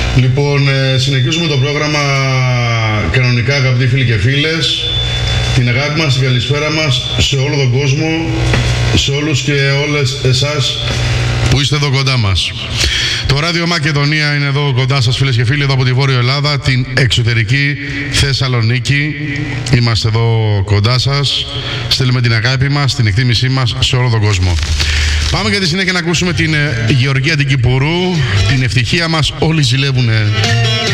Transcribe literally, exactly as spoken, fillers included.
Λοιπόν, ε, συνεχίζουμε το πρόγραμμα κανονικά, αγαπητοί φίλοι και φίλες. Την αγάπη μας, την καλησπέρα μας σε όλο τον κόσμο, σε όλους και όλες εσάς που είστε εδώ κοντά μας. Το Ράδιο Μακεδονία είναι εδώ κοντά σας, φίλες και φίλοι, εδώ από τη Βόρεια Ελλάδα, την εξωτερική Θεσσαλονίκη. Είμαστε εδώ κοντά σας, στέλνουμε την αγάπη μας, την εκτίμησή μας σε όλο τον κόσμο. Πάμε για τη συνέχεια να ακούσουμε την Γεωργία την Κυπουρού, την ευτυχία μας όλοι ζηλεύουνε.